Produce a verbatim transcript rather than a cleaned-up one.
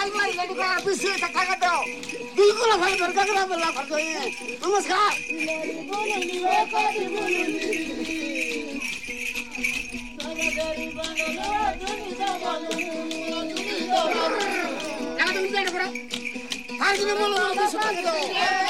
खालमा लडुका विषय त काका त बिल्कुल खाली भरका ग्राम ला फर्को नमस्कार Hadi bakalım. Hadi bakalım.